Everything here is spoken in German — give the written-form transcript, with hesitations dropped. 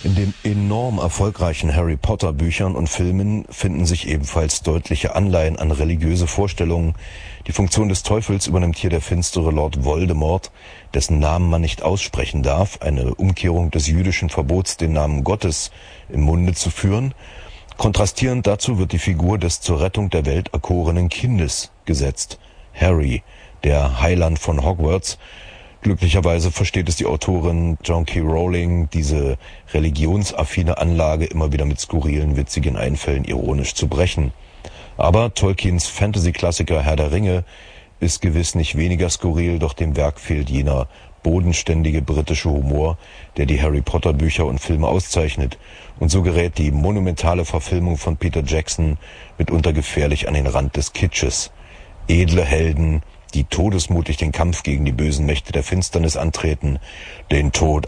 In den enorm erfolgreichen Harry Potter Büchern und Filmen finden sich ebenfalls deutliche Anleihen an religiöse Vorstellungen. Die Funktion des Teufels übernimmt hier der finstere Lord Voldemort, dessen Namen man nicht aussprechen darf, eine Umkehrung des jüdischen Verbots, den Namen Gottes im Munde zu führen. Kontrastierend dazu wird die Figur des zur Rettung der Welt erkorenen Kindes gesetzt, Harry, der Heiland von Hogwarts. Glücklicherweise versteht es die Autorin J.K. Rowling, diese religionsaffine Anlage immer wieder mit skurrilen, witzigen Einfällen ironisch zu brechen. Aber Tolkiens Fantasy-Klassiker Herr der Ringe ist gewiss nicht weniger skurril, doch dem Werk fehlt jener bodenständige britische Humor, der die Harry-Potter-Bücher und Filme auszeichnet. Und so gerät die monumentale Verfilmung von Peter Jackson mitunter gefährlich an den Rand des Kitsches. Edle Helden, die todesmutig den Kampf gegen die bösen Mächte der Finsternis antreten, den Tod